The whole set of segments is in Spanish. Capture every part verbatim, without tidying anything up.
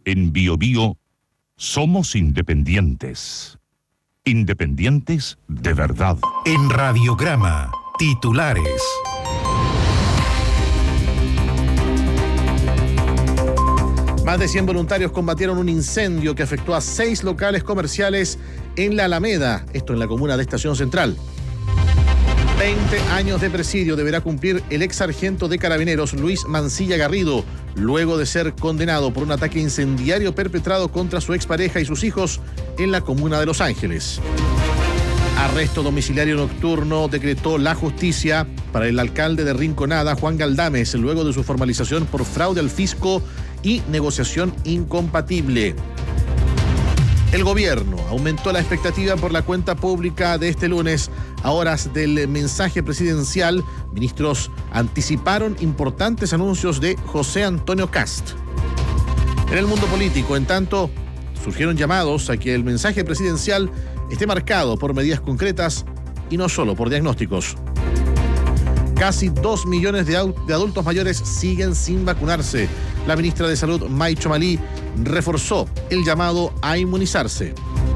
En Bio Bio somos independientes. Independientes de verdad. En Radiograma, titulares. Más de cien voluntarios combatieron un incendio que afectó a seis locales comerciales en la Alameda, esto en la comuna de Estación Central. veinte años de presidio deberá cumplir el ex sargento de Carabineros Luis Mancilla Garrido, luego de ser condenado por un ataque incendiario perpetrado contra su expareja y sus hijos en la comuna de Los Ángeles. Arresto domiciliario nocturno decretó la justicia para el alcalde de Rinconada, Juan Galdames, luego de su formalización por fraude al fisco y negociación incompatible. El gobierno aumentó la expectativa por la cuenta pública de este lunes. A horas del mensaje presidencial, ministros anticiparon importantes anuncios de José Antonio Kast. En el mundo político, en tanto, surgieron llamados a que el mensaje presidencial esté marcado por medidas concretas y no solo por diagnósticos. Casi dos millones de, de adultos mayores siguen sin vacunarse. La ministra de Salud, May Chomalí, reforzó el llamado a inmunizarse.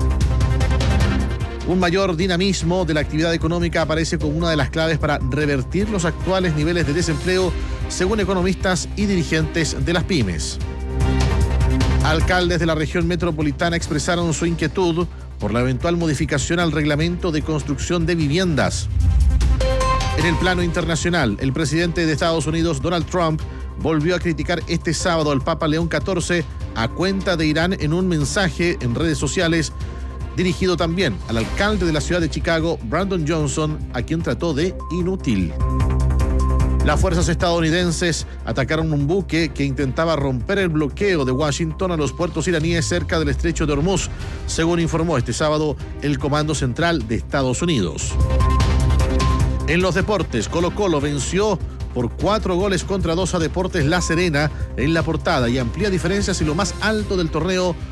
Un mayor dinamismo de la actividad económica aparece como una de las claves para revertir los actuales niveles de desempleo, según economistas y dirigentes de las pymes. Alcaldes de la región metropolitana expresaron su inquietud por la eventual modificación al reglamento de construcción de viviendas. En el plano internacional, el presidente de Estados Unidos, Donald Trump, volvió a criticar este sábado al Papa León catorce a cuenta de Irán en un mensaje en redes sociales dirigido también al alcalde de la ciudad de Chicago, Brandon Johnson, a quien trató de inútil. Las fuerzas estadounidenses atacaron un buque que intentaba romper el bloqueo de Washington a los puertos iraníes cerca del estrecho de Hormuz, según informó este sábado el Comando Central de Estados Unidos. En los deportes, Colo-Colo venció por cuatro goles contra dos a Deportes La Serena en La Portada y amplía diferencias en lo más alto del torneo